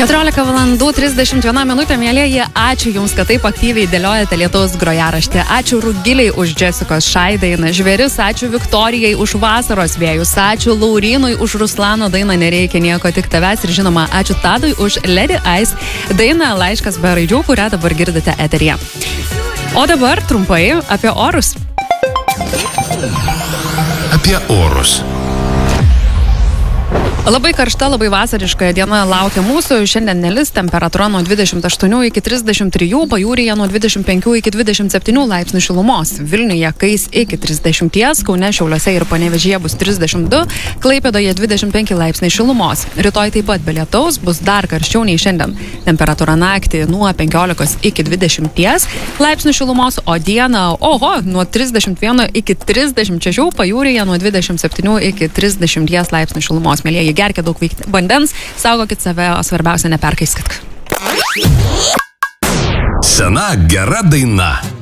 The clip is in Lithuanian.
14:31, mėlieji, ačiū Jums, kad taip aktyviai dėliojate lietaus grojaraštį. Ačiū Rugiliai už Jessicos Shy dainą Žvėris, ačiū Viktorijai už Vasaros vėjus, ačiū Laurinui už Ruslano dainą Nereikia nieko tik tavęs ir žinoma, ačiū Tadui už Lady Ice dainą Laiškas be raidžių, kurią dabar girdite eteryje. O dabar trumpai apie orus. Apie orus. Labai karšta, labai vasariška diena laukia mūsų. Šiandien nelis, temperatūra nuo 28 iki 33, pajūryje nuo 25 iki 27 laipsnių šilumos. Vilniuje kais iki 30, Kaune, Šiauliuose ir Panevėžyje bus 32, Klaipėdoje 25 laipsniai šilumos. Rytoj taip pat be lietaus bus dar karščiau nei šiandien. Temperatūra naktį nuo 15 iki 20 laipsnių šilumos, o dieną, nuo 31 iki 36, pajūryje nuo 27 iki 30 laipsnių šilumos. Mėlieji, gerkite daug vandens, saugokit save, o svarbiausia neperkaiskit. Sena gera daina.